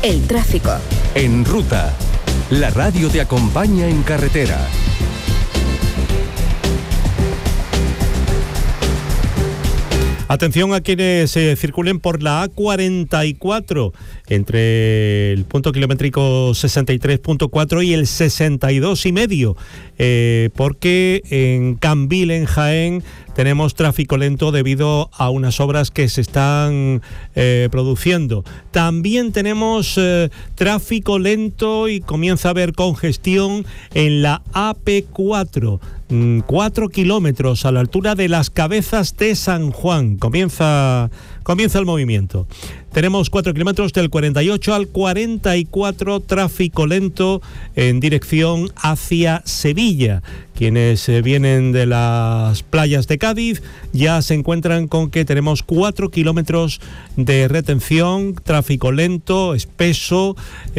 El tráfico. En Ruta, la radio te acompaña en carretera. Atención a quienes circulen por la A44 entre el punto kilométrico 63.4 y el 62,5, porque en Cambil, en Jaén, tenemos tráfico lento debido a unas obras que se están produciendo. También tenemos tráfico lento y comienza a haber congestión en la AP4. 4 kilómetros a la altura de Las Cabezas de San Juan. Comienza el movimiento. Tenemos 4 kilómetros del 48 al 44, tráfico lento en dirección hacia Sevilla. Quienes vienen de las playas de Cádiz ya se encuentran con que tenemos 4 kilómetros de retención, tráfico lento, espeso,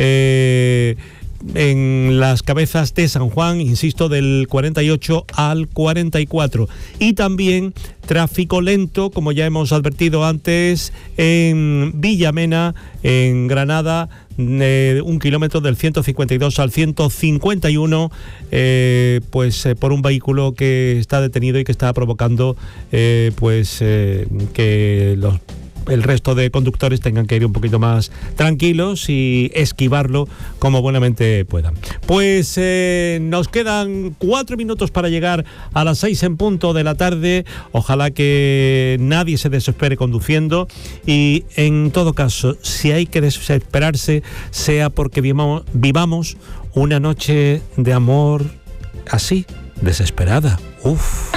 en Las Cabezas de San Juan, insisto, del 48 al 44. Y también tráfico lento, como ya hemos advertido antes, en Villamena, en Granada, 1 kilómetro del 152 al 151, por un vehículo que está detenido y que está provocando que el resto de conductores tengan que ir un poquito más tranquilos y esquivarlo como buenamente puedan. Pues nos quedan 4 minutos para llegar a las 6 en punto de la tarde. Ojalá que nadie se desespere conduciendo y, en todo caso, si hay que desesperarse, sea porque vivamos una noche de amor así, desesperada. Uf.